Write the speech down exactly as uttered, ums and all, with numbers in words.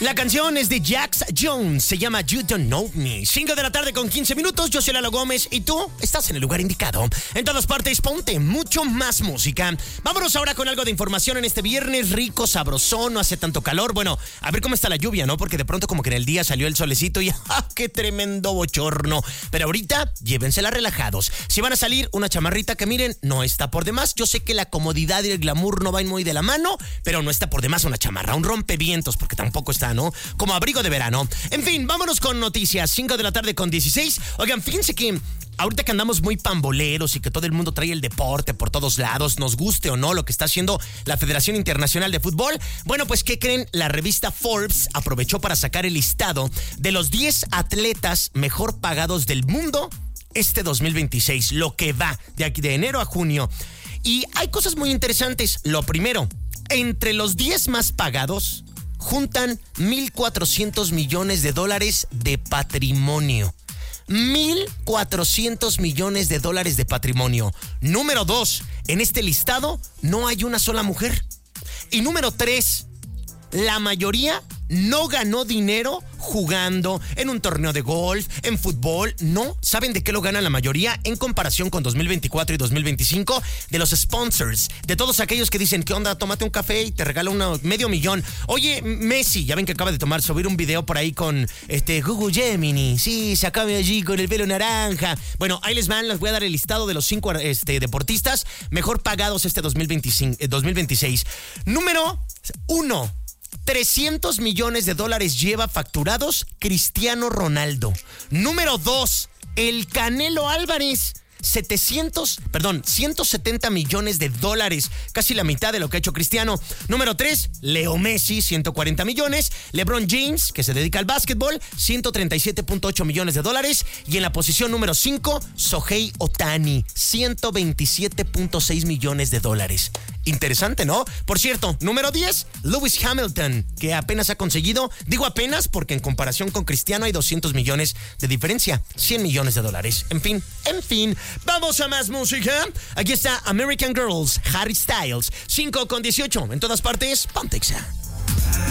La canción es de Jax Jones, se llama You Don't Know Me. cinco de la tarde con quince minutos, yo soy Lalo Gómez y tú estás en el lugar indicado. En todas partes, ponte mucho más música. Vámonos ahora con algo de información en este viernes rico, sabrosón, no hace tanto calor. Bueno, a ver cómo está la lluvia, ¿no? Porque de pronto como que en el día salió el solecito y ¡ah, qué tremendo bochorno! Pero ahorita, llévensela relajados. Si van a salir, una chamarrita que miren, no está por demás. Yo sé que la comodidad y el glamour no van muy de la mano, pero no está por demás una chamarra, un rompevientos, porque tampoco está, ¿no? Como abrigo de verano. En fin, vámonos con noticias. cinco de la tarde con dieciséis. Oigan, fíjense que ahorita que andamos muy pamboleros y que todo el mundo trae el deporte por todos lados, nos guste o no lo que está haciendo la Federación Internacional de Fútbol, bueno, pues ¿qué creen? La revista Forbes aprovechó para sacar el listado de los diez atletas mejor pagados del mundo este dos mil veintiséis, lo que va de aquí de enero a junio. Y hay cosas muy interesantes. Lo primero, entre los diez más pagados juntan mil cuatrocientos millones de dólares de patrimonio. mil cuatrocientos millones de dólares de patrimonio. Número dos, en este listado no hay una sola mujer. Y número tres, la mayoría no ganó dinero jugando en un torneo de golf, en fútbol. No, ¿saben de qué lo gana la mayoría en comparación con dos mil veinticuatro y dos mil veinticinco? De los sponsors, de todos aquellos que dicen, ¿qué onda? Tómate un café y te regalo una, medio millón. Oye, Messi, ya ven que acaba de tomar, subir un video por ahí con este Google Gemini. Sí, se acaba allí con el pelo naranja. Bueno, ahí les van, les voy a dar el listado de los cinco este, deportistas mejor pagados este dos mil veinticinco, eh, dos mil veintiséis. Número uno. trescientos millones de dólares lleva facturados Cristiano Ronaldo. Número dos, el Canelo Álvarez. setecientos, perdón, ciento setenta millones de dólares, casi la mitad de lo que ha hecho Cristiano. Número tres, Leo Messi, ciento cuarenta millones. LeBron James, que se dedica al básquetbol, ciento treinta y siete punto ocho millones de dólares. Y en la posición número cinco, Shohei Ohtani, ciento veintisiete punto seis millones de dólares. Interesante, ¿no? Por cierto, número diez, Lewis Hamilton, que apenas ha conseguido, digo apenas porque en comparación con Cristiano hay doscientos millones de diferencia, cien millones de dólares. En fin, en fin, vamos a más música. Aquí está American Girls, Harry Styles, cinco con dieciocho. En todas partes, Pontexa.